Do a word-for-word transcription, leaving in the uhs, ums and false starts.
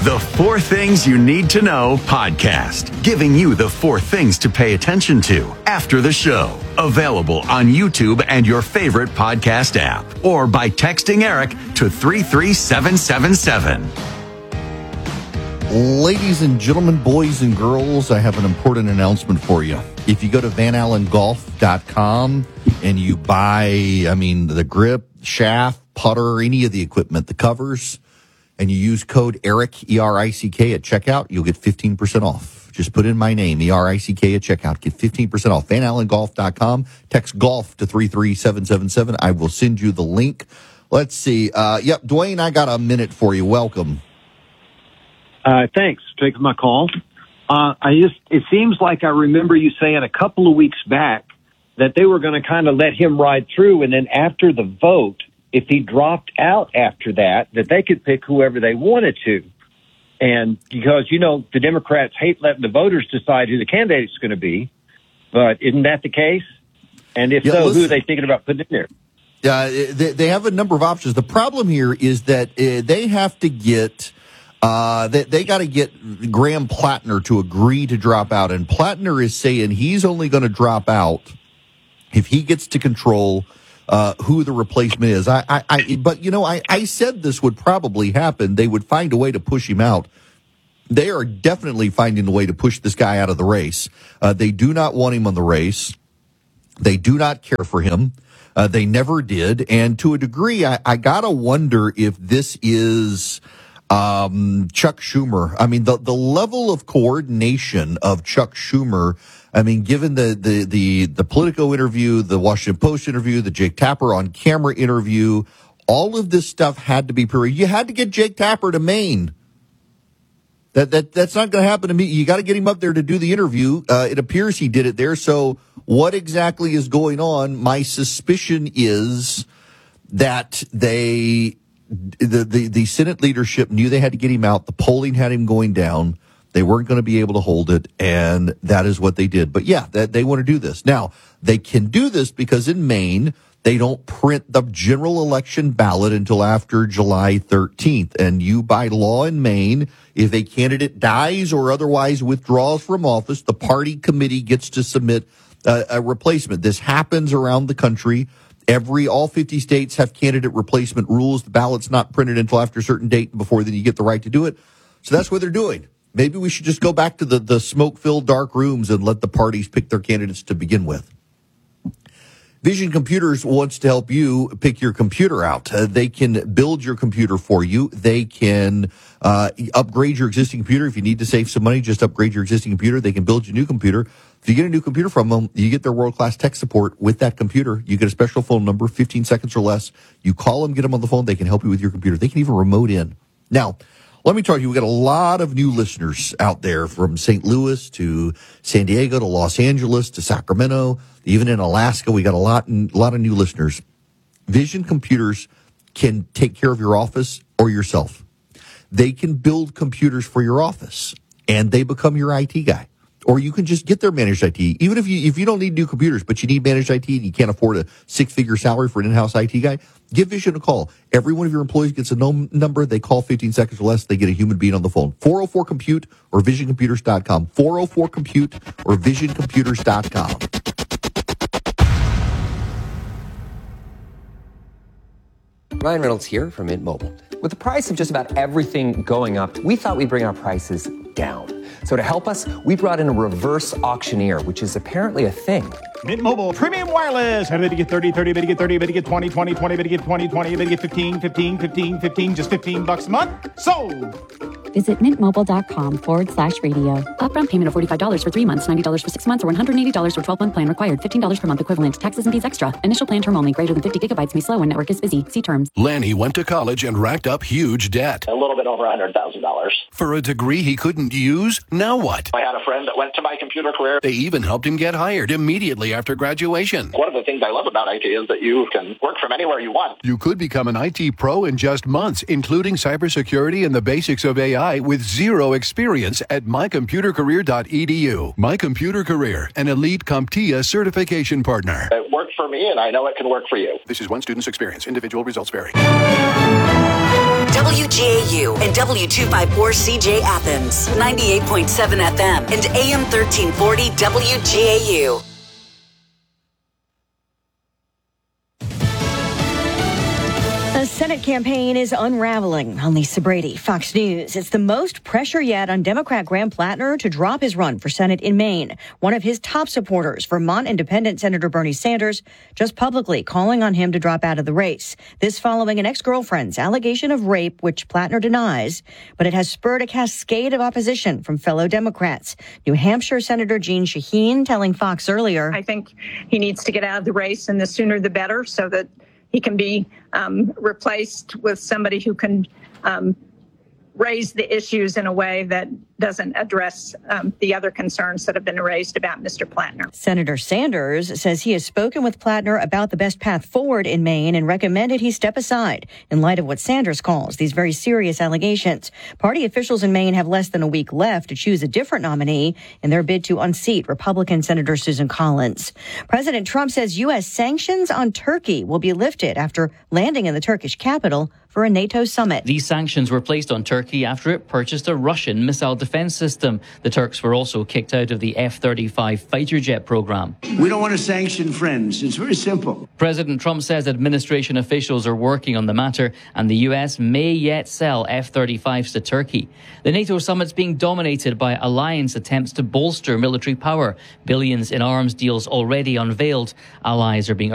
The Four Things You Need to Know podcast, giving you the four things to pay attention to after the show. Available on YouTube and your favorite podcast app, or by texting Eric to three three seven seven seven. Ladies and gentlemen, boys and girls, I have an important announcement for you. If you go to van allen golf dot com and you buy, I mean, the grip, shaft, putter, any of the equipment, the covers, and you use code ERIC, E R I C K, at checkout, you'll get fifteen percent off. Just put in my name, E R I C K, at checkout. Get fifteen percent off. van allen golf dot com. Text GOLF to three three seven seven seven. I will send you the link. Let's see. Uh, yep, Dwayne, I got a minute for you. Welcome. Uh, thanks for taking my call. Uh, I just, it seems like I remember you saying a couple of weeks back that they were going to kind of let him ride through, and then after the vote, if he dropped out after that, that they could pick whoever they wanted to. And because, you know, the Democrats hate letting the voters decide who the candidate is going to be, but isn't that the case? And if yeah, so, listen, who are they thinking about putting in there? Uh, they, they have a number of options. The problem here is that uh, they have to get, uh, they, they got to get Graham Plattner to agree to drop out. And Plattner is saying he's only going to drop out if he gets to control Uh, who the replacement is. I, I, I, but you know, I, I said this would probably happen. They would find a way to push him out. They are definitely finding a way to push this guy out of the race. Uh, they do not want him on the race. They do not care for him. Uh, they never did. And to a degree, I, I gotta wonder if this is, um, Chuck Schumer. I mean, the, the level of coordination of Chuck Schumer, I mean, given the, the, the, the Politico interview, the Washington Post interview, the Jake Tapper on camera interview, all of this stuff had to be period. You had to get Jake Tapper to Maine. That, that, that's not going to happen to me. You got to get him up there to do the interview. Uh, it appears he did it there. So what exactly is going on? My suspicion is that they, the, the, the Senate leadership knew they had to get him out. The polling had him going down. They weren't going to be able to hold it, and that is what they did. But yeah, that, they want to do this. Now, they can do this because in Maine, they don't print the general election ballot until after July thirteenth. And you, by law in Maine, if a candidate dies or otherwise withdraws from office, the party committee gets to submit a, a replacement. This happens around the country. Every, all fifty states have candidate replacement rules. The ballot's not printed until after a certain date. Before then, you get the right to do it. So that's what they're doing. Maybe we should just go back to the, the smoke-filled dark rooms and let the parties pick their candidates to begin with. Vision Computers wants to help you pick your computer out. Uh, they can build your computer for you. They can uh, upgrade your existing computer. If you need to save some money, just upgrade your existing computer. They can build you a new computer. If you get a new computer from them, you get their world-class tech support with that computer. You get a special phone number, fifteen seconds or less. You call them, get them on the phone. They can help you with your computer. They can even remote in. Now, let me tell you, we got a lot of new listeners out there from Saint Louis to San Diego to Los Angeles to Sacramento, even in Alaska. We got a lot, a lot of new listeners. Vision Computers can take care of your office or yourself. They can build computers for your office, and they become your I T guy. Or you can just get their managed I T. Even if you if you don't need new computers, but you need managed I T and you can't afford a six-figure salary for an in-house I T guy, give Vision a call. Every one of your employees gets a no number. They call fifteen seconds or less. They get a human being on the phone. four oh four compute or vision computers dot com. four oh four compute or vision computers dot com. Ryan Reynolds here from Mint Mobile. With the price of just about everything going up, we thought we'd bring our prices down. So to help us, we brought in a reverse auctioneer, which is apparently a thing. Mint Mobile Premium Wireless. How to get thirty, thirty, how to get thirty, how to get twenty, twenty, twenty, how to get twenty, twenty, how to get fifteen, fifteen, fifteen, fifteen, just fifteen bucks a month? Sold! Visit mintmobile.com forward slash radio. Upfront payment of forty-five dollars for three months, ninety dollars for six months, or one hundred eighty dollars for twelve-month plan required. fifteen dollars per month equivalent. Taxes and fees extra. Initial plan term only. Greater than fifty gigabytes may slow when network is busy. See terms. Lanny went to college and racked up huge debt. A little bit over one hundred thousand dollars. For a degree he couldn't use? Now what? I had a friend that went to my computer career. They even helped him get hired immediately after graduation. One of the things I love about I T is that you can work from anywhere you want. You could become an I T pro in just months, including cybersecurity and the basics of A I with zero experience at my computer career dot e d u. My Computer Career, an elite CompTIA certification partner. It worked for me, and I know it can work for you. This is one student's experience. Individual results vary. W G A U and W two fifty-four C J Athens, ninety-eight point seven F M and A M thirteen forty W G A U. The Senate campaign is unraveling. I'm Lisa Brady, Fox News. It's the most pressure yet on Democrat Graham Plattner to drop his run for Senate in Maine. One of his top supporters, Vermont Independent Senator Bernie Sanders, just publicly calling on him to drop out of the race. This following an ex-girlfriend's allegation of rape, which Plattner denies, but it has spurred a cascade of opposition from fellow Democrats. New Hampshire Senator Jeanne Shaheen telling Fox earlier, I think he needs to get out of the race, and the sooner the better, so that he can be um, replaced with somebody who can um, raise the issues in a way that doesn't address um, the other concerns that have been raised about Mister Plattner. Senator Sanders says he has spoken with Plattner about the best path forward in Maine and recommended he step aside in light of what Sanders calls these very serious allegations. Party officials in Maine have less than a week left to choose a different nominee in their bid to unseat Republican Senator Susan Collins. President Trump says U S sanctions on Turkey will be lifted after landing in the Turkish capital for a NATO summit. These sanctions were placed on Turkey after it purchased a Russian missile defense system. The Turks were also kicked out of the F thirty-five fighter jet program. We don't want to sanction friends. It's very simple. President Trump says administration officials are working on the matter and the U S may yet sell F thirty-fives to Turkey. The NATO summit's being dominated by alliance attempts to bolster military power. Billions in arms deals already unveiled. Allies are being